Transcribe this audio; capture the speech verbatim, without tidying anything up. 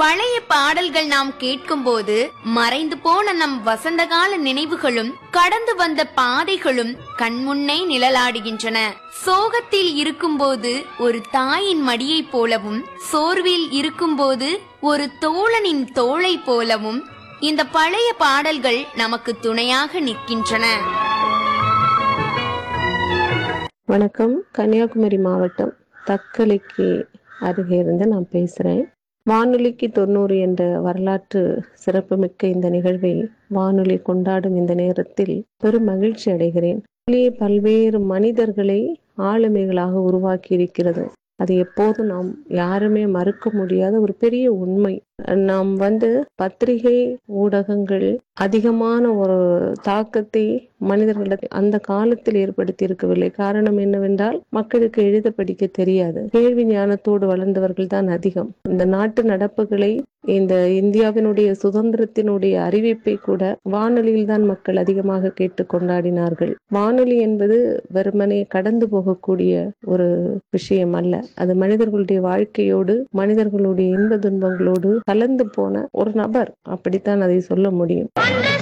பழைய பாடல்கள் நாம் கேட்கும்போது மறைந்து போன நம் வசந்தகால நினைவுகளும் கடந்து வந்த பாதைகளும் கண்முன்னே நிழலாடுகின்றன. சோகத்தில் இருக்கும்போது ஒரு தாயின் மடியை போலவும், சோர்வில் இருக்கும்போது ஒரு தோழனின் தோளை போலவும் இந்த பழைய பாடல்கள் நமக்கு துணையாக நிற்கின்றன. வணக்கம். கன்னியாகுமரி மாவட்டம் தக்கலைக்கு அருகே இருந்து நான் பேசுறேன். வானொலிக்கு தொண்ணூறு என்ற வரலாற்று சிறப்புமிக்க இந்த நிகழ்வை வானொலி கொண்டாடும் இந்த நேரத்தில் பெரும் மகிழ்ச்சி அடைகிறேன். பல்வேறு மனிதர்களை ஆளுமைகளாக உருவாக்கி இருக்கிறது. அது எப்போதும் நாம் யாருமே மறுக்க முடியாத ஒரு பெரிய உண்மை. நாம் வந்து பத்திரிகை ஊடகங்கள் அதிகமான ஒரு தாக்கத்தை மனிதர்களிட அந்த காலத்தில் ஏற்படுத்தி இருக்கவில்லை. காரணம் என்னவென்றால், மக்களுக்கு எழுத படிக்க தெரியாது. கேள்வி ஞானத்தோடு வளர்ந்தவர்கள் தான் அதிகம். இந்த நாட்டு நடப்புகளை, இந்த இந்தியாவினுடைய சுதந்திரத்தினுடைய அறிவிப்பை கூட வானொலியில் தான் மக்கள் அதிகமாக கேட்டு கொண்டாடினார்கள். வானொலி என்பது வெறுமனே கடந்து போகக்கூடிய ஒரு விஷயம் அல்ல. அது மனிதர்களுடைய வாழ்க்கையோடு, மனிதர்களுடைய இன்ப துன்பங்களோடு கலந்து போன ஒரு நபர். அப்படித்தான் அதை சொல்ல முடியும்.